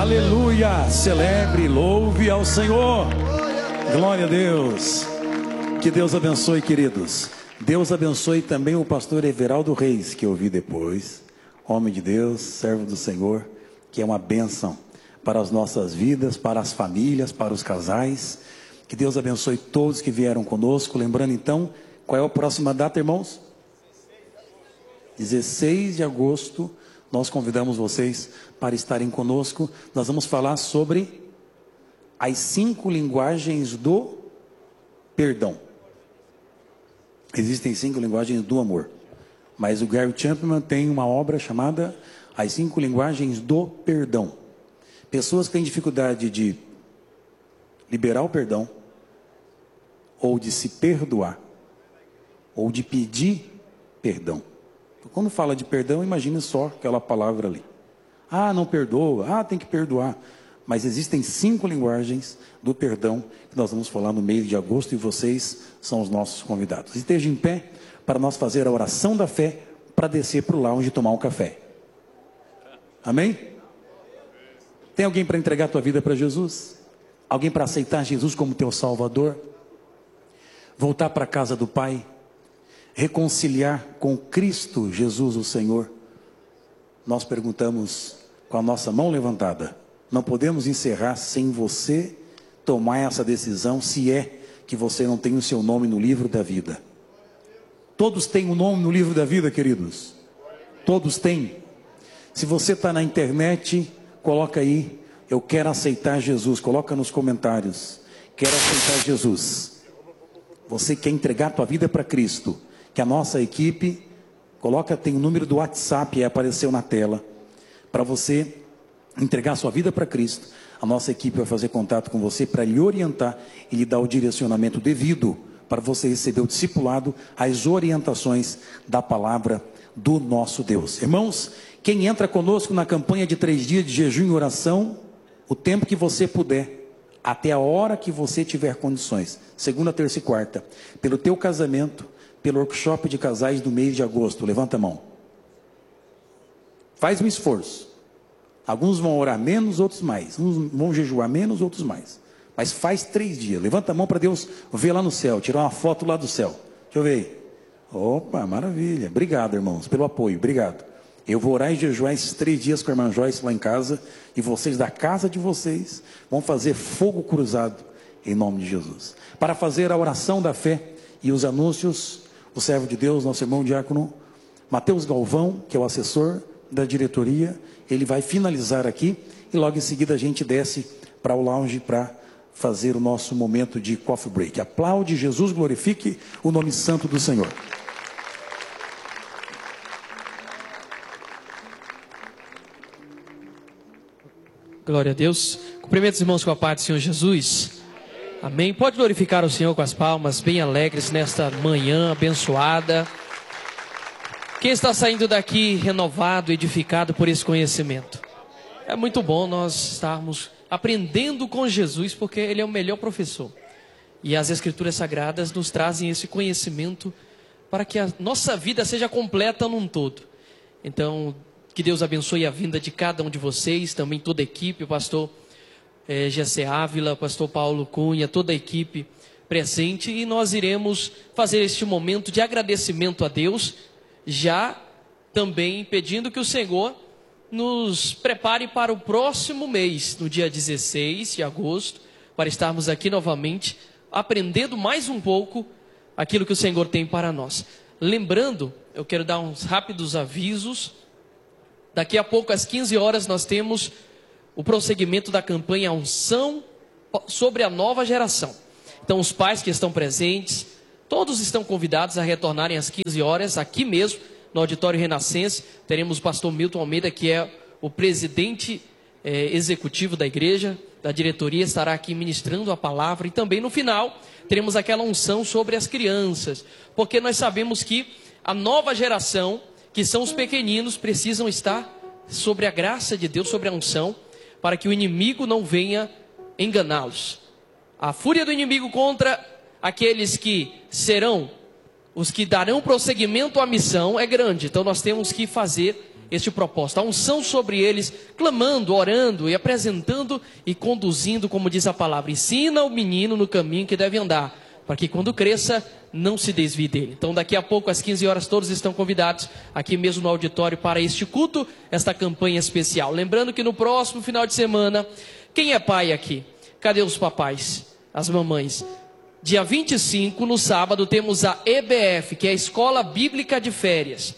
Aleluia, celebre, louve ao Senhor. Glória a Deus. Que Deus abençoe, queridos. Deus abençoe também o pastor Everaldo Reis, que eu vi depois. Homem de Deus, servo do Senhor, que é uma bênção para as nossas vidas, para as famílias, para os casais. Que Deus abençoe todos que vieram conosco. Lembrando então, qual é a próxima data, irmãos? 16 de agosto, nós convidamos vocês para estarem conosco. Nós vamos falar sobre as 5 linguagens do perdão. Existem 5 linguagens do amor, mas o Gary Chapman tem uma obra chamada As 5 Linguagens do Perdão. Pessoas que têm dificuldade de liberar o perdão, ou de se perdoar, ou de pedir perdão. Quando fala de perdão, imagine só aquela palavra ali. Ah, não perdoa. Ah, tem que perdoar. Mas existem 5 linguagens do perdão que nós vamos falar no mês de agosto e vocês são os nossos convidados. Esteja em pé para nós fazer a oração da fé para descer para o lounge e tomar um café. Amém? Tem alguém para entregar a tua vida para Jesus? Alguém para aceitar Jesus como teu Salvador? Voltar para a casa do Pai? Reconciliar com Cristo Jesus o Senhor? Nós perguntamos com a nossa mão levantada. Não podemos encerrar sem você tomar essa decisão, se é que você não tem o seu nome no livro da vida. Todos têm um nome no livro da vida, queridos. Todos têm. Se você está na internet, coloca aí, eu quero aceitar Jesus. Coloca nos comentários, quero aceitar Jesus. Você quer entregar a tua vida para Cristo? Que a nossa equipe, coloca, tem o número do WhatsApp, apareceu na tela, para você entregar a sua vida para Cristo. A nossa equipe vai fazer contato com você para lhe orientar e lhe dar o direcionamento devido para você receber o discipulado, as orientações da palavra do nosso Deus. Irmãos, quem entra conosco na campanha de 3 dias de jejum e oração, o tempo que você puder, até a hora que você tiver condições, segunda, terça e quarta, pelo teu casamento, pelo workshop de casais do mês de agosto, levanta a mão. Faz um esforço. Alguns vão orar menos, outros mais. Uns vão jejuar menos, outros mais. Mas faz 3 dias. Levanta a mão para Deus ver lá no céu. Tirar uma foto lá do céu. Deixa eu ver. Opa, maravilha. Obrigado, irmãos, pelo apoio. Obrigado. Eu vou orar e jejuar esses 3 dias com a irmã Joyce lá em casa. E vocês da casa de vocês vão fazer fogo cruzado em nome de Jesus. Para fazer a oração da fé e os anúncios, o servo de Deus, nosso irmão diácono Mateus Galvão, que é o assessor da diretoria, ele vai finalizar aqui e logo em seguida a gente desce para o lounge para fazer o nosso momento de coffee break. Aplaude, Jesus, glorifique o nome santo do Senhor. Glória a Deus. Cumprimento os irmãos com a paz do Senhor Jesus. Amém. Pode glorificar o Senhor com as palmas bem alegres nesta manhã abençoada. Quem está saindo daqui renovado, edificado por esse conhecimento? É muito bom nós estarmos aprendendo com Jesus, porque Ele é o melhor professor. E as Escrituras Sagradas nos trazem esse conhecimento para que a nossa vida seja completa num todo. Então, que Deus abençoe a vinda de cada um de vocês, também toda a equipe, o pastor Gessé Ávila, pastor Paulo Cunha, toda a equipe presente. E nós iremos fazer este momento de agradecimento a Deus, já também pedindo que o Senhor nos prepare para o próximo mês, no dia 16 de agosto, para estarmos aqui novamente, aprendendo mais um pouco aquilo que o Senhor tem para nós. Lembrando, eu quero dar uns rápidos avisos. Daqui a pouco, às 15 horas, nós temos o prosseguimento da campanha Unção sobre a Nova Geração. Então, os pais que estão presentes, todos estão convidados a retornarem às 15 horas, aqui mesmo, no Auditório Renascense. Teremos o pastor Milton Almeida, que é o presidente executivo da igreja, da diretoria, estará aqui ministrando a palavra. E também no final, teremos aquela unção sobre as crianças, porque nós sabemos que a nova geração, que são os pequeninos, precisam estar sobre a graça de Deus, sobre a unção, para que o inimigo não venha enganá-los. A fúria do inimigo contra aqueles que serão os que darão prosseguimento à missão é grande. Então nós temos que fazer este propósito, a unção sobre eles, clamando, orando e apresentando e conduzindo, como diz a palavra, ensina o menino no caminho que deve andar, para que quando cresça, não se desvie dele. Então daqui a pouco, às 15 horas, todos estão convidados aqui mesmo no auditório para este culto, esta campanha especial. Lembrando que no próximo final de semana, quem é pai aqui? Cadê os papais, as mamães? Dia 25, no sábado, temos a EBF, que é a Escola Bíblica de Férias.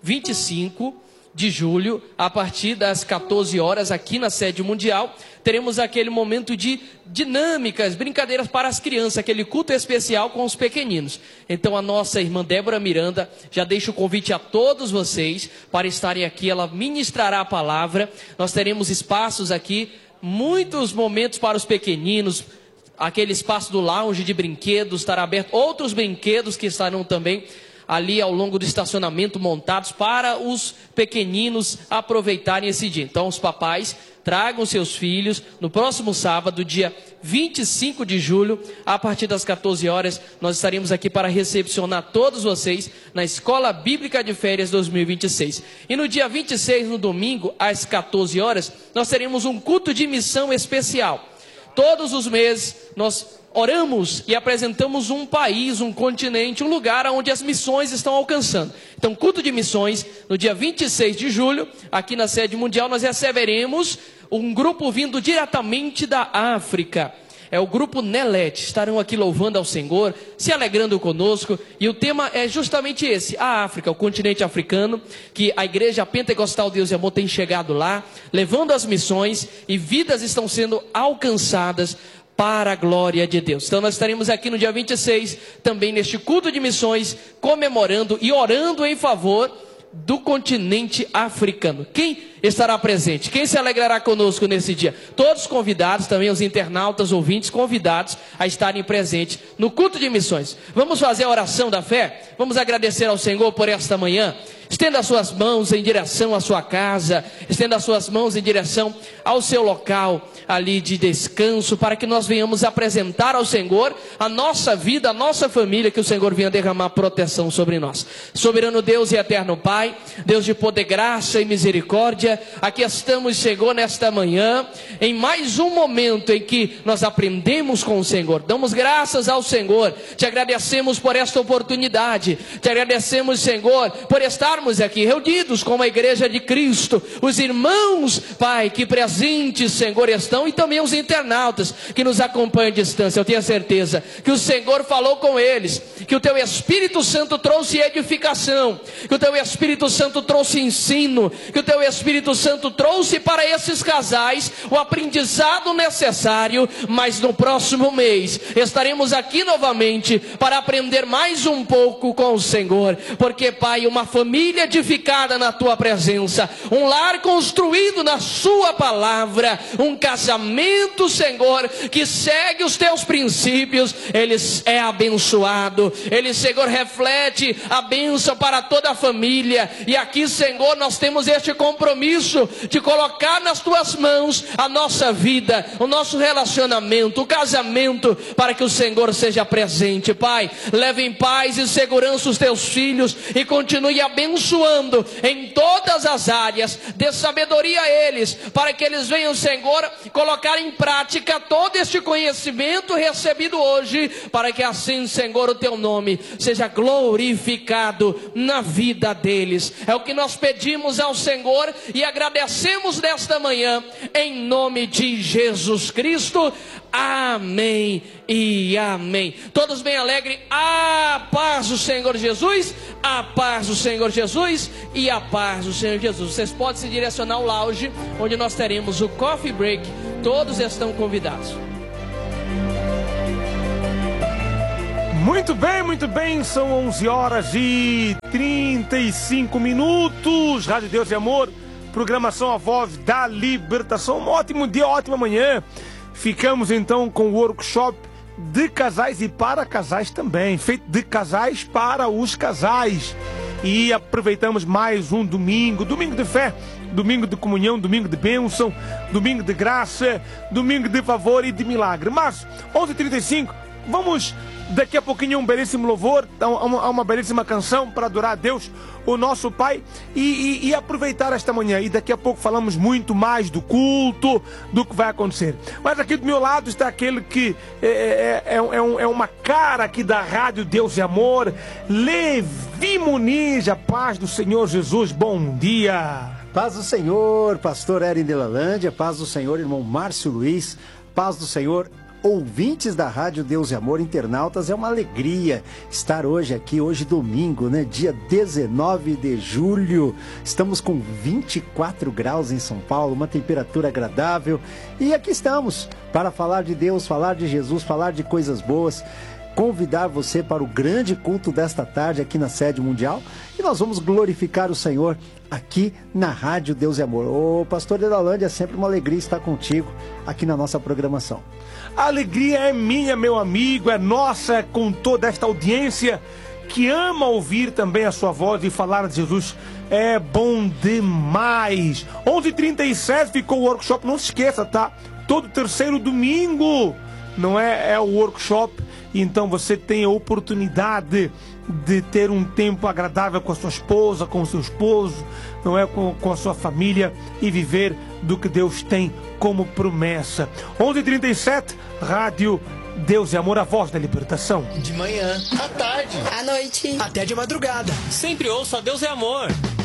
25 de julho, a partir das 14 horas, aqui na sede mundial, teremos aquele momento de dinâmicas, brincadeiras para as crianças, aquele culto especial com os pequeninos. Então a nossa irmã Débora Miranda já deixa o convite a todos vocês para estarem aqui, ela ministrará a palavra. Nós teremos espaços aqui, muitos momentos para os pequeninos, aquele espaço do lounge de brinquedos estará aberto, outros brinquedos que estarão também ali ao longo do estacionamento montados para os pequeninos aproveitarem esse dia. Então os papais tragam seus filhos no próximo sábado, dia 25 de julho, a partir das 14 horas, nós estaremos aqui para recepcionar todos vocês na Escola Bíblica de Férias 2026. E no dia 26, no domingo, às 14 horas, nós teremos um culto de missão especial. Todos os meses nós oramos e apresentamos um país, um continente, um lugar onde as missões estão alcançando. Então, culto de missões, no dia 26 de julho, aqui na sede mundial, nós receberemos um grupo vindo diretamente da África. É o grupo Nelete, estarão aqui louvando ao Senhor, se alegrando conosco, e o tema é justamente esse, a África, o continente africano, que a igreja pentecostal Deus e Amor tem chegado lá, levando as missões, e vidas estão sendo alcançadas para a glória de Deus. Então nós estaremos aqui no dia 26, também neste culto de missões, comemorando e orando em favor do continente africano. Quem estará presente? Quem se alegrará conosco nesse dia? Todos convidados, também os internautas, ouvintes, convidados a estarem presentes no culto de missões. Vamos fazer a oração da fé? Vamos agradecer ao Senhor por esta manhã. Estenda as suas mãos em direção à sua casa, estenda as suas mãos em direção ao seu local ali de descanso, para que nós venhamos apresentar ao Senhor a nossa vida, a nossa família, que o Senhor venha derramar proteção sobre nós. Soberano Deus e eterno Pai, Deus de poder, graça e misericórdia, aqui estamos, Senhor, nesta manhã, em mais um momento em que nós aprendemos com o Senhor, damos graças ao Senhor, te agradecemos por esta oportunidade, te agradecemos, Senhor, por estarmos aqui reunidos como a igreja de Cristo, os irmãos, Pai, que presentes, Senhor, estão, e também os internautas que nos acompanham à distância. Eu tenho a certeza que o Senhor falou com eles, que o teu Espírito Santo trouxe edificação, que o teu Espírito Santo trouxe ensino, que o teu Espírito Santo trouxe para esses casais o aprendizado necessário. Mas no próximo mês estaremos aqui novamente para aprender mais um pouco com o Senhor, porque, Pai, uma família edificada na tua presença, um lar construído na sua palavra, um casamento, Senhor, que segue os teus princípios, ele é abençoado, ele, Senhor, reflete a bênção para toda a família. E aqui, Senhor, nós temos este compromisso de colocar nas tuas mãos a nossa vida, o nosso relacionamento, o casamento, para que o Senhor seja presente. Pai, leve em paz e segurança os teus filhos e continue abençoando em todas as áreas, dê sabedoria a eles, para que eles venham, Senhor, colocar em prática todo este conhecimento recebido hoje, para que assim, Senhor, o teu nome seja glorificado na vida deles. É o que nós pedimos ao Senhor e agradecemos nesta manhã, em nome de Jesus Cristo. Amém e amém. Todos bem alegres. A paz do Senhor Jesus, a paz do Senhor Jesus e a paz do Senhor Jesus. Vocês podem se direcionar ao lounge, onde nós teremos o coffee break. Todos estão convidados. Muito bem, são 11 horas e 35 minutos. Rádio Deus e Amor, programação A Voz da Libertação. Um ótimo dia, ótima manhã. Ficamos então com o workshop de casais e para casais também, feito de casais para os casais. E aproveitamos mais um domingo de fé, domingo de comunhão, domingo de bênção, domingo de graça, domingo de favor e de milagre. Mas 11h35, Vamos daqui a pouquinho um belíssimo louvor, uma belíssima canção para adorar a Deus, o nosso Pai, e aproveitar esta manhã. E daqui a pouco falamos muito mais do culto, do que vai acontecer. Mas aqui do meu lado está aquele que é uma cara aqui da Rádio Deus e Amor, Levi Muniz. A paz do Senhor Jesus, bom dia. Paz do Senhor, pastor Erin de Lalândia, paz do Senhor, irmão Márcio Luiz, paz do Senhor, ouvintes da Rádio Deus e Amor, internautas. É uma alegria estar hoje aqui, hoje domingo, né? Dia 19 de julho. Estamos com 24 graus em São Paulo, uma temperatura agradável. E aqui estamos para falar de Deus, falar de Jesus, falar de coisas boas. Convidar você para o grande culto desta tarde aqui na sede mundial. E nós vamos glorificar o Senhor aqui na Rádio Deus e Amor. Ô, pastor de Lalândia, é sempre uma alegria estar contigo aqui na nossa programação. A alegria é minha, meu amigo, é nossa, com toda esta audiência que ama ouvir também a sua voz e falar de Jesus. É bom demais. 11h37 ficou o workshop, não se esqueça, tá? Todo terceiro domingo, não é o workshop. Então você tem a oportunidade de ter um tempo agradável com a sua esposa, com o seu esposo, não é, com a sua família, e viver do que Deus tem como promessa. 11h37, Rádio Deus e Amor, a voz da libertação. De manhã, à tarde, à noite, até de madrugada. Sempre ouça Deus é Amor.